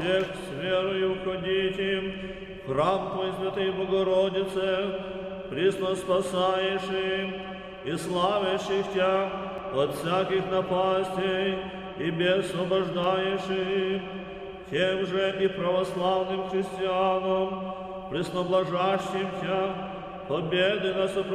всех с верою входите в храм Твой, Святый Богородице, присно спасаешь и славящих Тя от всяких напастей, и освобождаешь их, тем же и православным христианам, пресноблажащим Тя, победы на сопротивление